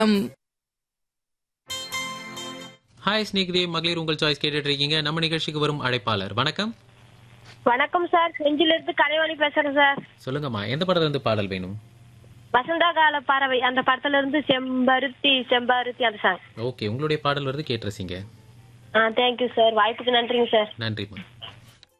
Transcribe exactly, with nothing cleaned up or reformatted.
ம். ஹாய் ஸ்நேகிதே, மகளிர் உங்கள் சாய்ஸ் கேட்டுட்டு இருக்கீங்க. நம்ம நிகழ்ச்சிக்கு வரும் அழைப்பாளர் வணக்கம். வணக்கம் சார். செஞ்சில இருந்து கலைவாணி பேசுறேன் சார். சொல்லுங்கம்மா, எந்த படத்துல இருந்து பாடல் வேணும்? வசந்தா கால பறவை அந்த படத்துல இருந்து செம்பருத்தி செம்பருத்தி அந்த சாங். ஓகே, உங்களுடைய பாடல் வருது, கேட்டு ரசிங்க. ஆ தேங்க்யூ சார். வாய்ப்புக்கு நன்றிங்க சார். நன்றிம்மா.